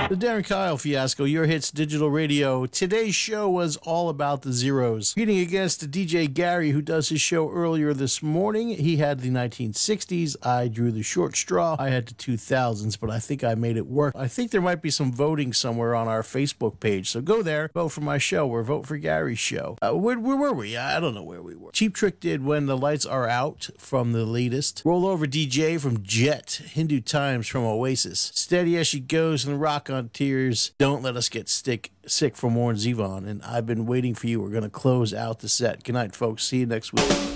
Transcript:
The Darren Kyle Fiasco, Your Hits Digital Radio. Today's show was all about the zeros. Competing against DJ Gary, who does his show earlier this morning. He had the 1960s. I drew the short straw. I had the 2000s, but I think I made it work. I think there might be some voting somewhere on our Facebook page, so go there, vote for my show, or vote for Gary's show. Where were we? I don't know where we were. Cheap Trick did When the Lights Are Out from the latest. Roll Over DJ from Jet. Hindu Times from Oasis. Steady As She Goes and Rock on Tears. Don't Let Us Get Sick from Warren Zevon. And I've Been Waiting for You. We're going to close out the set. Good night, folks. See you next week.